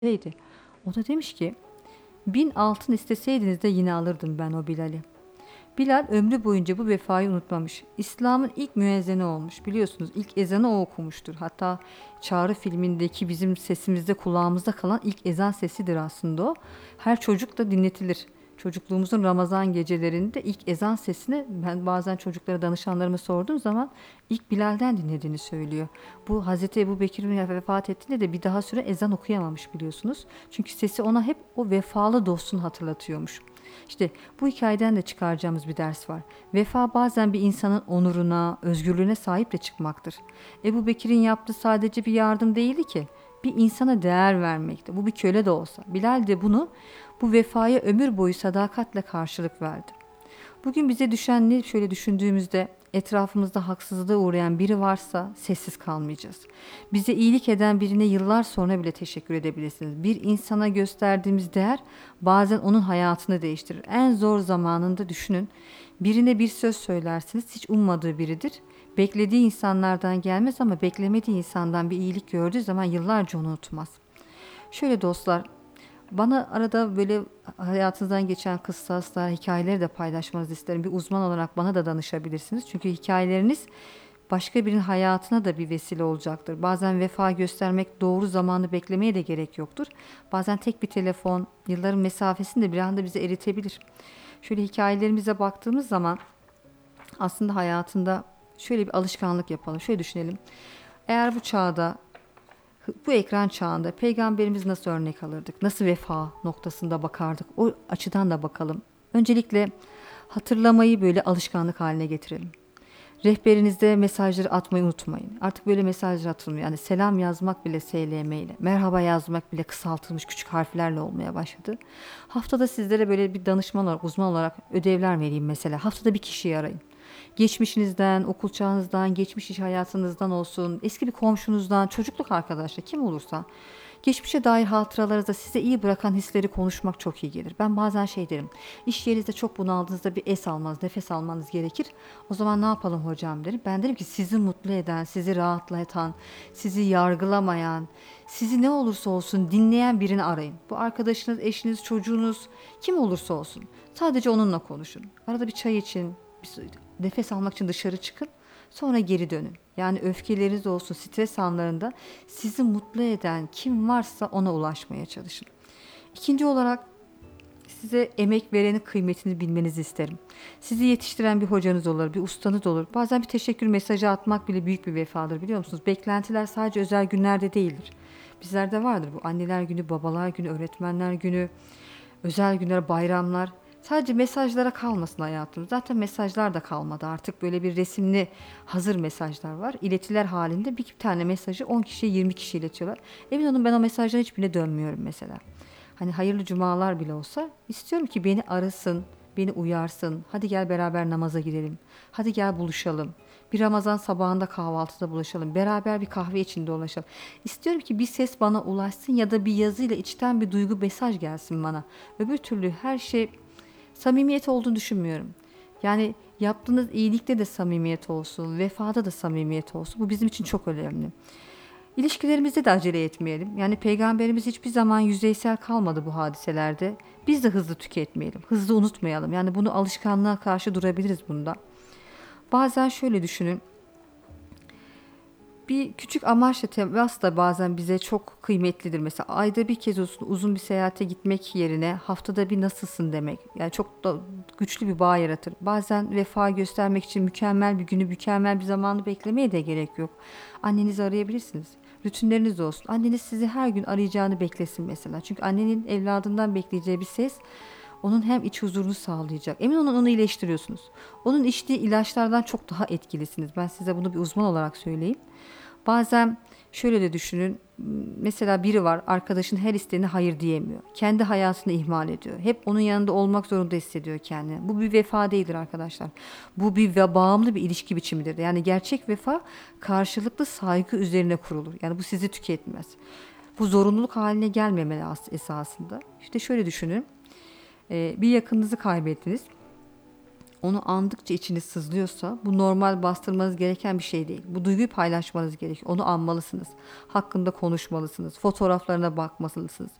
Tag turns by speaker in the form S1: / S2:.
S1: Neydi? O da demiş ki 1000 altın isteseydiniz de yine alırdım ben o Bilal'i. Bilal ömrü boyunca bu vefayı unutmamış. İslam'ın ilk müezzini olmuş. Biliyorsunuz ilk ezanı o okumuştur. Hatta Çağrı filmindeki bizim sesimizde kulağımızda kalan ilk ezan sesidir aslında o. Her çocuk da dinletilir. Çocukluğumuzun Ramazan gecelerinde ilk ezan sesini ben bazen çocuklara danışanlarıma sorduğum zaman ilk Bilal'den dinlediğini söylüyor. Bu Hazreti Ebu Bekir'in vefat ettiğinde de bir daha süre ezan okuyamamış biliyorsunuz. Çünkü sesi ona hep o vefalı dostunu hatırlatıyormuş. İşte bu hikayeden de çıkaracağımız bir ders var. Vefa bazen bir insanın onuruna, özgürlüğüne sahip de çıkmaktır. Ebu Bekir'in yaptığı sadece bir yardım değildi ki. Bir insana değer vermekti. Bu bir köle de olsa. Bilal de bunu bu vefaya ömür boyu sadakatle karşılık verdi. Bugün bize düşen ne şöyle düşündüğümüzde etrafımızda haksızlığa uğrayan biri varsa sessiz kalmayacağız. Bize iyilik eden birine yıllar sonra bile teşekkür edebilirsiniz. Bir insana gösterdiğimiz değer bazen onun hayatını değiştirir. En zor zamanında düşünün. Birine bir söz söylersiniz, hiç ummadığı biridir. Beklediği insanlardan gelmez ama beklemediği insandan bir iyilik gördüğü zaman yıllarca onu unutmaz. Şöyle dostlar, bana arada böyle hayatınızdan geçen kıssaslar, hikayeleri de paylaşmanızı isterim. Bir uzman olarak bana da danışabilirsiniz. Çünkü hikayeleriniz başka birinin hayatına da bir vesile olacaktır. Bazen vefa göstermek doğru zamanı beklemeye de gerek yoktur. Bazen tek bir telefon, yılların mesafesini de bir anda bizi eritebilir. Şöyle hikayelerimize baktığımız zaman aslında hayatında şöyle bir alışkanlık yapalım. Şöyle düşünelim. Eğer bu çağda bu ekran çağında peygamberimiz nasıl örnek alırdık? Nasıl vefa noktasında bakardık? O açıdan da bakalım. Öncelikle hatırlamayı böyle alışkanlık haline getirelim. Rehberinizde mesajları atmayı unutmayın. Artık böyle mesajlar atılmıyor. Yani selam yazmak bile SLM ile, merhaba yazmak bile kısaltılmış küçük harflerle olmaya başladı. Haftada sizlere böyle bir danışman olarak, uzman olarak ödevler vereyim mesela. Haftada bir kişiyi arayın. Geçmişinizden, okul çağınızdan, geçmiş iş hayatınızdan olsun, eski bir komşunuzdan, çocukluk arkadaşlar kim olursa geçmişe dair hatıralarınızda size iyi bırakan hisleri konuşmak çok iyi gelir. Ben bazen şey derim, iş yerinizde çok bunaldığınızda bir es almanız, nefes almanız gerekir. O zaman ne yapalım hocam derim. Ben derim ki sizi mutlu eden, sizi rahatlatan, sizi yargılamayan, sizi ne olursa olsun dinleyen birini arayın. Bu arkadaşınız, eşiniz, çocuğunuz kim olursa olsun. Sadece onunla konuşun. Arada bir çay için, bir nefes almak için dışarı çıkın. Sonra geri dönün. Yani öfkeleriniz olsun, stres anlarında sizi mutlu eden kim varsa ona ulaşmaya çalışın. İkinci olarak size emek verenin kıymetini bilmenizi isterim. Sizi yetiştiren bir hocanız olur, bir ustanız olur. Bazen bir teşekkür mesajı atmak bile büyük bir vefadır biliyor musunuz? Beklentiler sadece özel günlerde değildir. Bizlerde vardır bu anneler günü, babalar günü, öğretmenler günü, özel günler, bayramlar. Sadece mesajlara kalmasın hayatım. Zaten mesajlar da kalmadı. Artık böyle bir resimli hazır mesajlar var. İletiler halinde bir tane mesajı 10 kişiye 20 kişi iletiyorlar. Emin olun ben o mesajların hiçbirine dönmüyorum mesela. Hani hayırlı cumalar bile olsa istiyorum ki beni arasın, beni uyarsın. Hadi gel beraber namaza girelim. Hadi gel buluşalım. Bir Ramazan sabahında kahvaltıda buluşalım. Beraber bir kahve içinde ulaşalım. İstiyorum ki bir ses bana ulaşsın ya da bir yazıyla içten bir duygu mesaj gelsin bana. Öbür türlü her şey samimiyet olduğunu düşünmüyorum. Yani yaptığınız iyilikte de samimiyet olsun, vefada da samimiyet olsun. Bu bizim için çok önemli. İlişkilerimizde de acele etmeyelim. Yani peygamberimiz hiçbir zaman yüzeysel kalmadı bu hadiselerde. Biz de hızlı tüketmeyelim, hızlı unutmayalım. Yani bunu alışkanlığa karşı durabiliriz bunda. Bazen şöyle düşünün. Bir küçük amaçla temas da bazen bize çok kıymetlidir. Mesela ayda bir kez olsun uzun bir seyahate gitmek yerine haftada bir nasılsın demek. Yani çok da güçlü bir bağ yaratır. Bazen vefa göstermek için mükemmel bir günü, mükemmel bir zamanı beklemeye de gerek yok. Annenizi arayabilirsiniz. Rutinleriniz olsun. Anneniz sizi her gün arayacağını beklesin mesela. Çünkü annenin evladından bekleyeceği bir ses onun hem iç huzurunu sağlayacak. Emin olun onu iyileştiriyorsunuz. Onun içtiği ilaçlardan çok daha etkilisiniz. Ben size bunu bir uzman olarak söyleyeyim. Bazen şöyle de düşünün. Mesela biri var arkadaşın her isteğine hayır diyemiyor. Kendi hayatını ihmal ediyor. Hep onun yanında olmak zorunda hissediyor kendini. Bu bir vefa değildir arkadaşlar. Bu bir bağımlı bir ilişki biçimidir. Yani gerçek vefa karşılıklı saygı üzerine kurulur. Yani bu sizi tüketmez. Bu zorunluluk haline gelmemeli esasında. İşte şöyle düşünün. Bir yakınınızı kaybettiniz. onu andıkça içiniz sızlıyorsa bu normal, bastırmanız gereken bir şey değil. Bu duyguyu paylaşmanız gerekiyor. Onu anmalısınız. Hakkında konuşmalısınız. Fotoğraflarına bakmalısınız.